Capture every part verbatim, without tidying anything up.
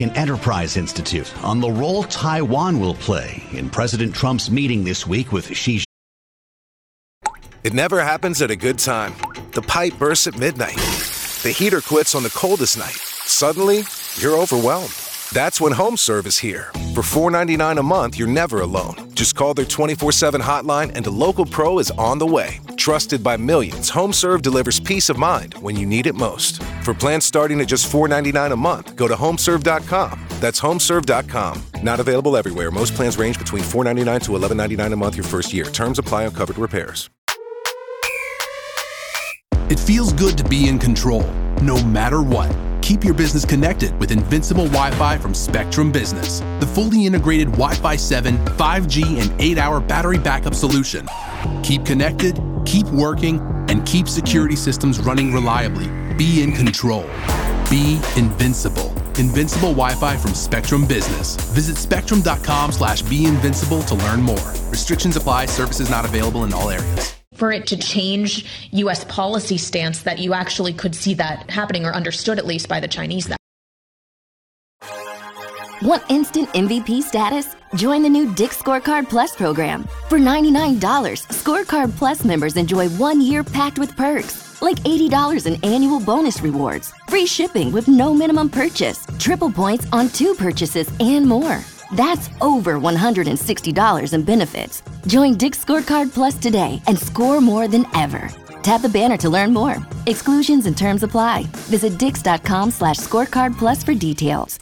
An Enterprise Institute on the role Taiwan will play in President Trump's meeting this week with Xi Jinping. It never happens at a good time. The pipe bursts at midnight. The heater quits on the coldest night. Suddenly, you're overwhelmed. That's when HomeServe is here. For four dollars and ninety-nine cents a month, you're never alone. Just call their twenty-four seven hotline and a local pro is on the way. Trusted by millions, HomeServe delivers peace of mind when you need it most. For plans starting at just four dollars and ninety-nine cents a month, go to homeserve dot com. That's homeserve dot com. Not available everywhere. Most plans range between four dollars and ninety-nine cents to eleven dollars and ninety-nine cents a month your first year. Terms apply on covered repairs. It feels good to be in control, no matter what. Keep your business connected with Invincible Wi-Fi from Spectrum Business, the fully integrated Wi-Fi seven, five G, and eight hour battery backup solution. Keep connected, keep working, and keep security systems running reliably. Be in control. Be invincible. Invincible Wi-Fi from Spectrum Business. Visit spectrum dot com slash be invincible to learn more. Restrictions apply. Services not available in all areas. For it to change U S policy stance, that you actually could see that happening, or understood at least by the Chinese. That Want instant M V P status? Join the new Dick's Scorecard Plus program. For ninety-nine dollars, Scorecard Plus members enjoy one year packed with perks, like eighty dollars in annual bonus rewards, free shipping with no minimum purchase, triple points on two purchases, and more. That's over one hundred sixty dollars in benefits. Join Dick's Scorecard Plus today and score more than ever. Tap the banner to learn more. Exclusions and terms apply. Visit dix dot com slash scorecard plus for details.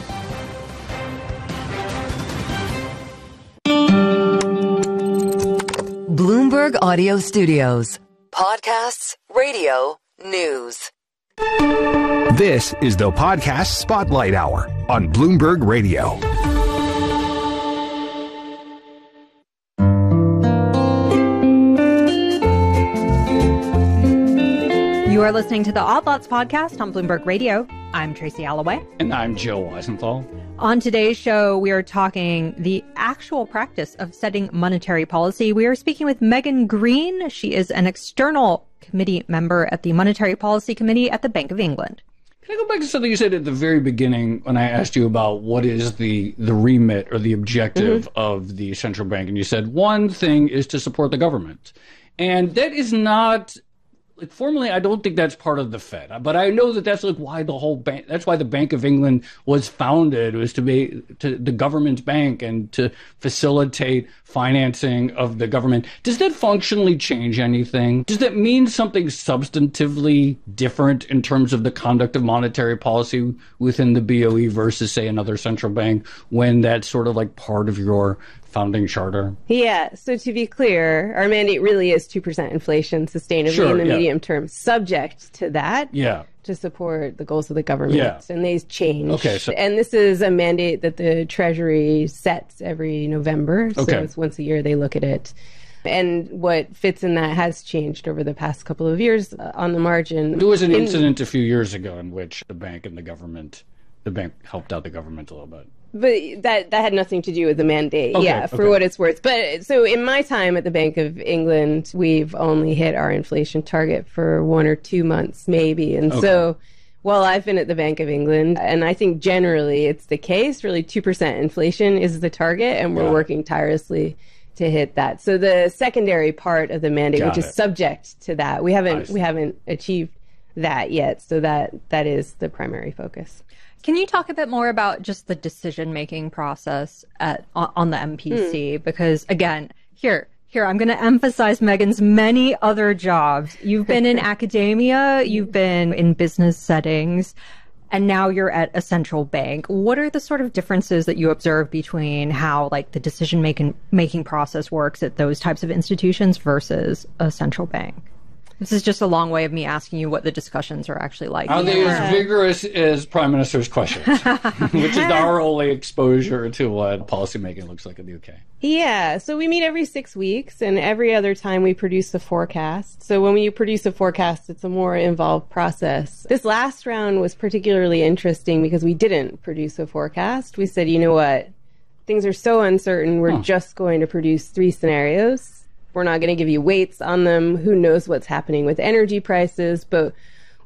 Bloomberg Audio Studios. Podcasts, radio, news. This is the Podcast Spotlight Hour on Bloomberg Radio. You are listening to the Odd Lots podcast on Bloomberg Radio. I'm Tracy Alloway. And I'm Joe Weisenthal. On today's show, we are talking the actual practice of setting monetary policy. We are speaking with Megan Green. She is an external committee member at the Monetary Policy Committee at the Bank of England. Can I go back to something you said at the very beginning when I asked you about what is the, the remit or the objective mm-hmm. of the central bank? And you said one thing is to support the government. And that is not... Like, formally, I don't think that's part of the Fed, but I know that that's like why the whole bank, that's why the Bank of England was founded, was to be to the government's bank and to facilitate financing of the government. Does that functionally change anything? Does that mean something substantively different in terms of the conduct of monetary policy within the B O E versus, say, another central bank when that's sort of like part of your founding charter? Yeah. So to be clear, our mandate really is two percent inflation sustainably sure, in the yeah. medium term, subject to that. Yeah. To support the goals of the government. Yeah. And they change. Okay, so- and this is a mandate that the Treasury sets every November. So okay. it's once a year they look at it. And what fits in that has changed over the past couple of years uh, on the margin. There was an in- incident a few years ago in which the bank and the government, the bank helped out the government a little bit. But that that had nothing to do with the mandate, okay, yeah, for okay. what it's worth. But so in my time at the Bank of England, we've only hit our inflation target for one or two months, maybe. And okay. so while I've been at the Bank of England, and I think generally it's the case, really two percent inflation is the target, and we're yeah. working tirelessly to hit that. So the secondary part of the mandate, Got which it. is subject to that, we haven't we haven't achieved that yet. So that that is the primary focus. Can you talk a bit more about just the decision-making process at, on, on the M P C? Hmm. Because, again, here, here, I'm going to emphasize Megan's many other jobs. You've been in academia, you've been in business settings, and now you're at a central bank. What are the sort of differences that you observe between how, like, the decision-making making process works at those types of institutions versus a central bank? This is just a long way of me asking you what the discussions are actually like. Are they as vigorous as Prime Minister's questions, which is our only exposure to what policymaking looks like in the U K? Yeah, so we meet every six weeks, and every other time we produce a forecast. So when we produce a forecast, it's a more involved process. This last round was particularly interesting because we didn't produce a forecast. We said, you know what, things are so uncertain, we're huh. just going to produce three scenarios. We're not going to give you weights on them. Who knows what's happening with energy prices, but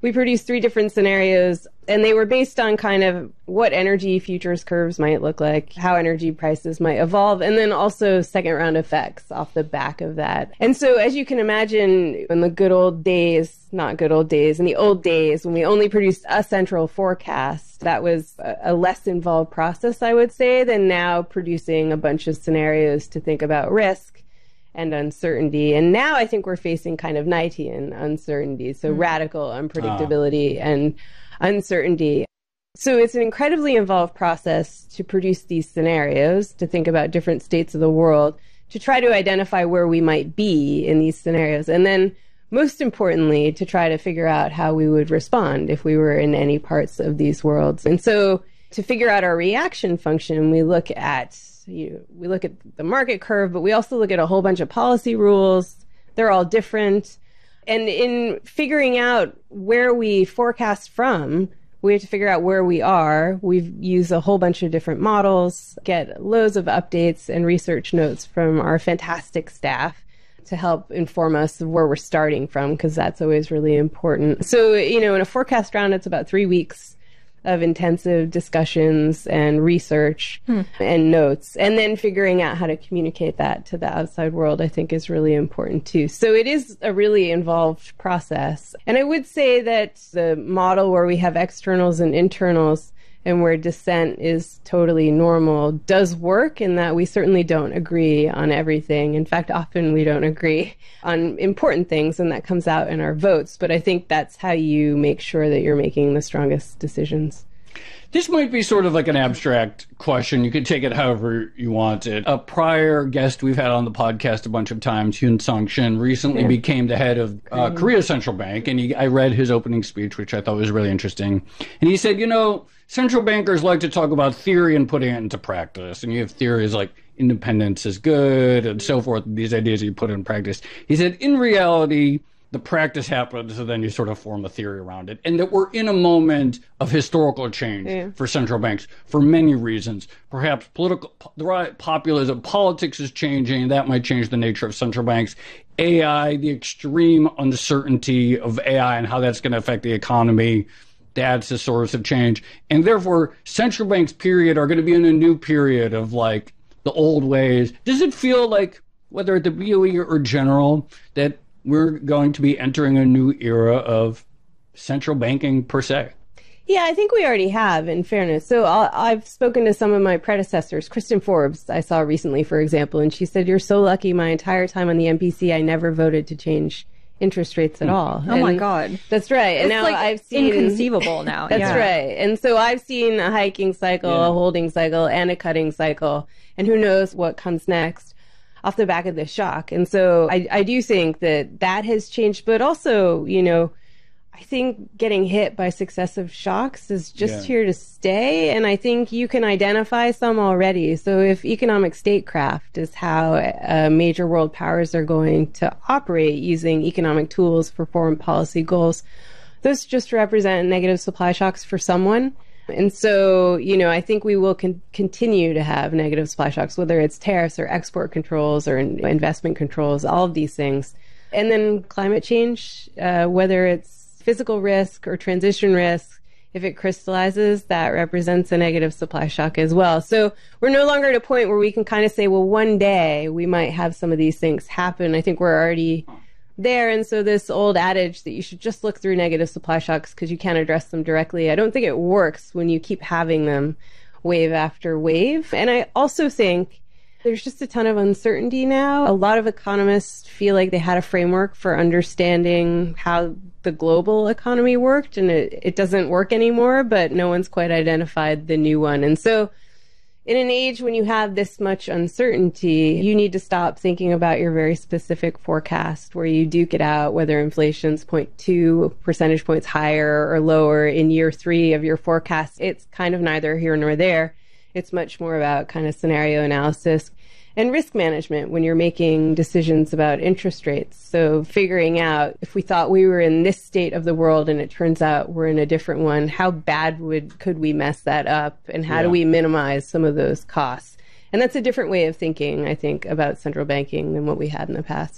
we produced three different scenarios, and they were based on kind of what energy futures curves might look like, how energy prices might evolve, and then also second round effects off the back of that. And so as you can imagine, in the good old days, not good old days, in the old days when we only produced a central forecast, that was a, a less involved process, I would say, than now producing a bunch of scenarios to think about risk and uncertainty. And now I think we're facing kind of Knightian uncertainty, so mm. radical unpredictability ah. and uncertainty. So it's an incredibly involved process to produce these scenarios, to think about different states of the world, to try to identify where we might be in these scenarios. And then most importantly, to try to figure out how we would respond if we were in any parts of these worlds. And so to figure out our reaction function, we look at You, we look at the market curve, but we also look at a whole bunch of policy rules. They're all different. And in figuring out where we forecast from, we have to figure out where we are. We've used a whole bunch of different models, get loads of updates and research notes from our fantastic staff to help inform us of where we're starting from, because that's always really important. So, you know, in a forecast round, it's about three weeks of intensive discussions and research hmm. and notes, and then figuring out how to communicate that to the outside world, I think is really important too. So it is a really involved process. And I would say that the model where we have externals and internals and where dissent is totally normal does work, in that we certainly don't agree on everything. In fact, often we don't agree on important things, and that comes out in our votes. But I think that's how you make sure that you're making the strongest decisions. This might be sort of like an abstract question. You could take it however you want it. A prior guest we've had on the podcast a bunch of times, Hyun Sung Shin, recently yeah. became the head of uh, Korea Central Bank. And he, I read his opening speech, which I thought was really interesting. And he said, you know, central bankers like to talk about theory and putting it into practice. And you have theories like independence is good and so forth, these ideas you put in practice. He said, in reality, the practice happens, and then you sort of form a theory around it. And that we're in a moment of historical change yeah. for central banks for many reasons. Perhaps political, the right populism, politics is changing. That might change the nature of central banks. A I, the extreme uncertainty of A I and how that's going to affect the economy, that's a source of change. And therefore, central banks, period, are going to be in a new period of like the old ways. Does it feel like, whether at the B O E or general, that we're going to be entering a new era of central banking per se? Yeah, I think we already have, in fairness. So I'll, I've spoken to some of my predecessors. Kristen Forbes, I saw recently, for example, and she said, you're so lucky, my entire time on the M P C, I never voted to change interest rates at all. Oh, and my God. That's right. And it's now like I've seen... inconceivable now. That's yeah. right. And so I've seen a hiking cycle, yeah. a holding cycle, and a cutting cycle. And who knows what comes next off the back of this shock. And so I, I do think that that has changed. But also, you know, I think getting hit by successive shocks is just yeah. here to stay. And I think you can identify some already. So if economic statecraft is how uh, major world powers are going to operate using economic tools for foreign policy goals, those just represent negative supply shocks for someone. And so, you know, I think we will con- continue to have negative supply shocks, whether it's tariffs or export controls or in- investment controls, all of these things. And then climate change, uh, whether it's physical risk or transition risk, if it crystallizes, that represents a negative supply shock as well. So we're no longer at a point where we can kind of say, well, one day we might have some of these things happen. I think we're already there. And so this old adage that you should just look through negative supply shocks because you can't address them directly, I don't think it works when you keep having them wave after wave. And I also think there's just a ton of uncertainty now. A lot of economists feel like they had a framework for understanding how the global economy worked, and it, it doesn't work anymore, but no one's quite identified the new one. And so in an age when you have this much uncertainty, you need to stop thinking about your very specific forecast where you duke it out, whether inflation's zero point two percentage points higher or lower in year three of your forecast. It's kind of neither here nor there. It's much more about kind of scenario analysis and risk management when you're making decisions about interest rates. So figuring out if we thought we were in this state of the world and it turns out we're in a different one, how bad would could we mess that up, and how yeah. do we minimize some of those costs? And that's a different way of thinking, I think, about central banking than what we had in the past.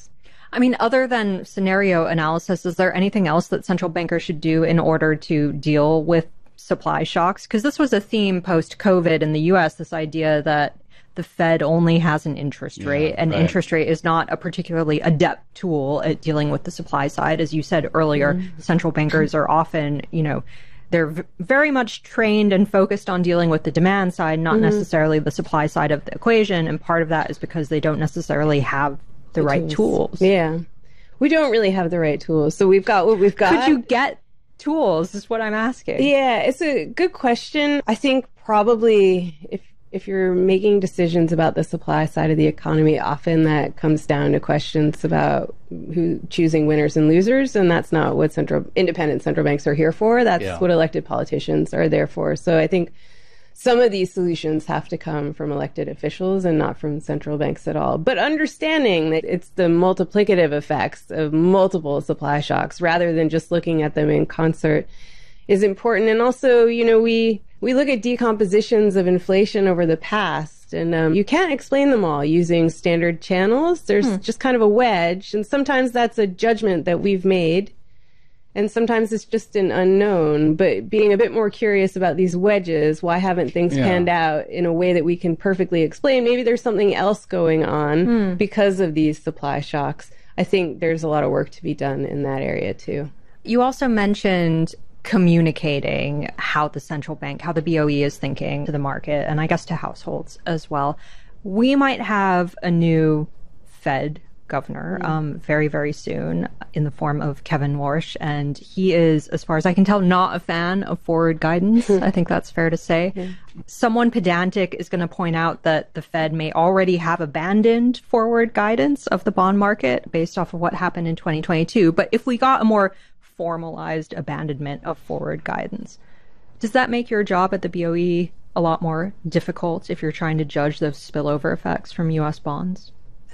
I mean, other than scenario analysis, is there anything else that central bankers should do in order to deal with supply shocks? Because this was a theme post-COVID in the U S, this idea that the Fed only has an interest rate, yeah, and right. interest rate is not a particularly adept tool at dealing with the supply side. As you said earlier, mm-hmm. central bankers are often, you know, they're v- very much trained and focused on dealing with the demand side, not mm-hmm. necessarily the supply side of the equation. And part of that is because they don't necessarily have the, the right tools. tools. Yeah. We don't really have the right tools. So we've got what we've got. Could you get tools is what I'm asking. Yeah, it's a good question. I think probably if if you're making decisions about the supply side of the economy, often that comes down to questions about who choosing winners and losers, and that's not what central independent central banks are here for. That's yeah. what elected politicians are there for. So I think some of these solutions have to come from elected officials and not from central banks at all. But understanding that it's the multiplicative effects of multiple supply shocks rather than just looking at them in concert is important. And also, you know, we we look at decompositions of inflation over the past, and um, you can't explain them all using standard channels. There's hmm. just kind of a wedge, and sometimes that's a judgment that we've made. And sometimes it's just an unknown, but being a bit more curious about these wedges, why haven't things yeah. panned out in a way that we can perfectly explain? Maybe there's something else going on mm. because of these supply shocks. I think there's a lot of work to be done in that area too. You also mentioned communicating how the central bank, how the B O E is thinking to the market, and I guess to households as well. We might have a new Fed governor um, very, very soon in the form of Kevin Warsh. And he is, as far as I can tell, not a fan of forward guidance. I think that's fair to say. Yeah. Someone pedantic is going to point out that the Fed may already have abandoned forward guidance of the bond market based off of what happened in twenty twenty-two. But if we got a more formalized abandonment of forward guidance, does that make your job at the B O E a lot more difficult if you're trying to judge those spillover effects from U S bonds?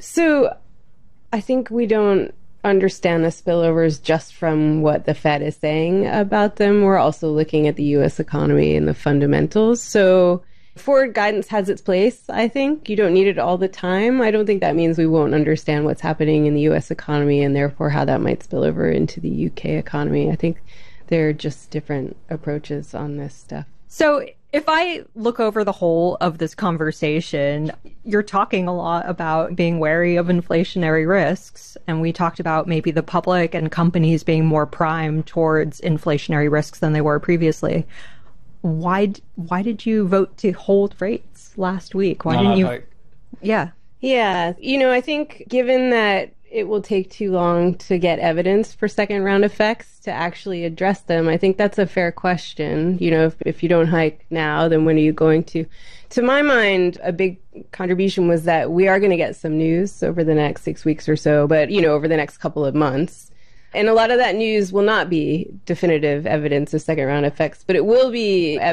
So I think we don't understand the spillovers just from what the Fed is saying about them. We're also looking at the U S economy and the fundamentals. So forward guidance has its place, I think. You don't need it all the time. I don't think that means we won't understand what's happening in the U S economy and therefore how that might spill over into the U K economy. I think they're just different approaches on this stuff. So if I look over the whole of this conversation, you're talking a lot about being wary of inflationary risks. And we talked about maybe the public and companies being more primed towards inflationary risks than they were previously. Why why did you vote to hold rates last week? Why no, didn't you? I... Yeah. Yeah. You know, I think given that it will take too long to get evidence for second round effects to actually address them, I think that's a fair question. You know, if, if you don't hike now, then when are you going to? To my mind, a big contribution was that we are going to get some news over the next six weeks or so, but, you know, over the next couple of months. And a lot of that news will not be definitive evidence of second round effects, but it will be